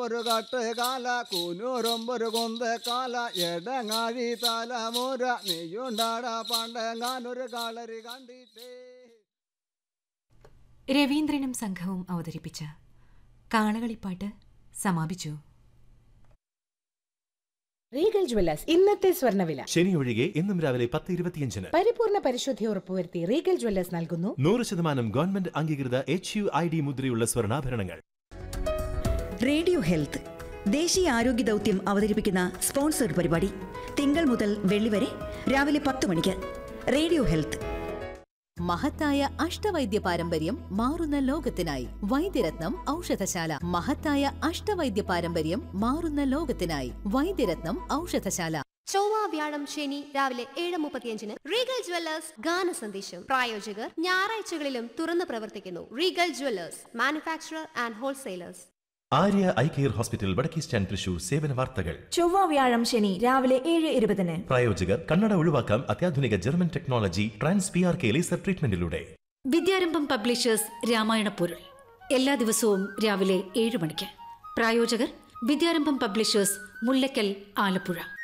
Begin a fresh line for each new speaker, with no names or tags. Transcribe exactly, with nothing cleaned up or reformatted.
ഒരു കട്ടുകാല കൂനൂറുമ്പൊരു കൊന്തക്കാല എടങ്ങാഴി തലമുറ നെയ്യുണ്ടാട പണ്ടെങ്ങാനൊരു കളരി കണ്ടിട്ടേ.
രവീന്ദ്രനും സംഘവും അവതരിപ്പിച്ച കാളകളിപ്പാട്ട് സമാപിച്ചു.
റീഗൽ ജ്വല്ലേഴ്സ് ഇന്നത്തെ സ്വർണ്ണവില.
ശനി ഒഴികെ ഇന്നും രാവിലെ പത്ത് ഇരുപത്തിയഞ്ചിന്
പരിപൂർണ പരിശുദ്ധി ഉറപ്പുവരുത്തി റീഗൽ ജ്വല്ലേഴ്സ് നൽകുന്നു
നൂറ് ശതമാനം ഗവൺമെന്റ് അംഗീകൃത എച്ച് യു ഐ ഡി മുദ്രയുള്ള സ്വർണ്ണാഭരണങ്ങൾ.
റേഡിയോ ഹെൽത്ത് ദേശീയ ആരോഗ്യ ദൗത്യം അവതരിപ്പിക്കുന്ന സ്പോൺസർഡ് പരിപാടി തിങ്കൾ മുതൽ വെള്ളി വരെ രാവിലെ പത്ത് മണിക്ക്. Radio health.
മഹത്തായ അഷ്ടവൈദ്യ പാരമ്പര്യം മാറുന്ന ലോകത്തിനായി വൈദ്യരത്നം ഔഷധശാല. മഹത്തായ അഷ്ടവൈദ്യ പാരമ്പര്യം മാറുന്ന ലോകത്തിനായി വൈദ്യരത്നം ഔഷധശാല.
ചൊവ്വ വ്യാഴം ശനി രാവിലെ ഏഴ് മുപ്പത്തിയഞ്ചിന് റീഗൽ ജ്വല്ലേഴ്സ് ഗാന സന്ദേശം. പ്രായോജകർ ഞായറാഴ്ചകളിലും തുറന്നു പ്രവർത്തിക്കുന്നു. Regal Jewellers manufacturer and wholesalers.
Arya eye care hospital വടക്കേ സ്റ്റാൻഡ് തൃശൂർ. സേവന വാർത്തകൾ
ചൊവ്വ വ്യാഴം ശനി രാവിലെ ഏഴ് ഇരുപതിന്.
പ്രായോജകർ കണ്ണട ഒഴിവാക്കാം അത്യാധുനിക German technology trans P R K laser ട്രീറ്റ്മെന്റിലൂടെ.
വിദ്യാരംഭം പബ്ലിഷേഴ്സ് രാമായണ പൊരുൾ എല്ലാ ദിവസവും രാവിലെ ഏഴ് മണിക്ക്. പ്രായോജകർ വിദ്യാരംഭം പബ്ലിഷേഴ്സ് മുല്ലക്കൽ, ആലപ്പുഴ.